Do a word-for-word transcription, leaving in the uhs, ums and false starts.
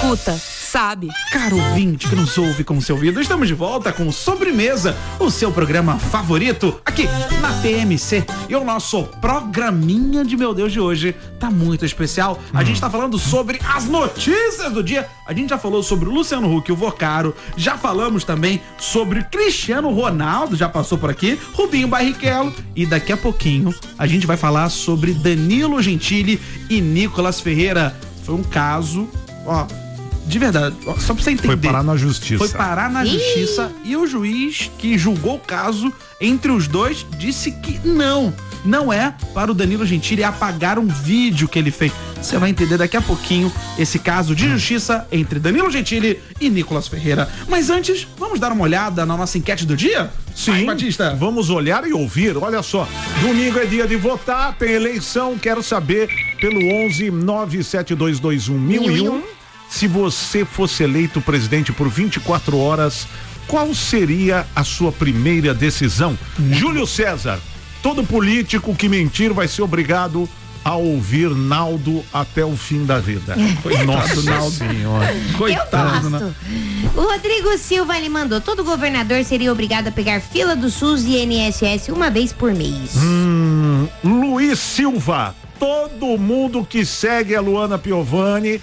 escuta, sabe. Caro ouvinte que nos ouve com seu ouvido, estamos de volta com Sobremesa, o seu programa favorito aqui na P M C. E o nosso programinha de meu Deus de hoje tá muito especial. A hum. gente tá falando sobre as notícias do dia. A gente já falou sobre o Luciano Huck e o Vocaro, já falamos também sobre Cristiano Ronaldo, já passou por aqui, Rubinho Barrichello, e daqui a pouquinho a gente vai falar sobre Danilo Gentili e Nicolas Ferreira. Foi um caso, ó, de verdade, só pra você entender. Foi parar na justiça. Foi parar na Ih. justiça e o juiz que julgou o caso entre os dois disse que não, não é para o Danilo Gentili apagar um vídeo que ele fez. Você vai entender daqui a pouquinho esse caso de justiça entre Danilo Gentili e Nicolas Ferreira. Mas antes, vamos dar uma olhada na nossa enquete do dia? Sim, Vai, Batista. Vamos olhar e ouvir. Olha só, domingo é dia de votar, tem eleição. Quero saber pelo onze nove sete dois dois um mil e um. Se você fosse eleito presidente por vinte e quatro horas, qual seria a sua primeira decisão? Hum. Júlio César, todo político que mentir vai ser obrigado a ouvir Naldo até o fim da vida. Nossa Naldo. Senhora. Coitado. Eu gosto. O Rodrigo Silva ele mandou: todo governador seria obrigado a pegar fila do SUS e I N S S uma vez por mês. Hum, Luiz Silva, todo mundo que segue a Luana Piovani